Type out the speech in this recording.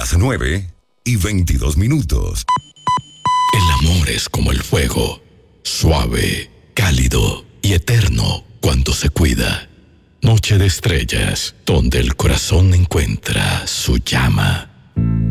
Las 9:22. El amor es como el fuego, suave, cálido y eterno cuando se cuida. Noche de estrellas, donde el corazón encuentra su llama.